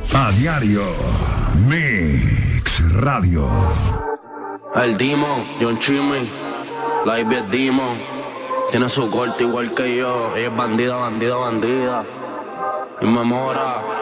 A diario. Mix Radio. El Demon, John Chimmy, la Ivy es Demon. Tiene su corte igual que yo. Ella es bandida, bandida, bandida. Y me mora.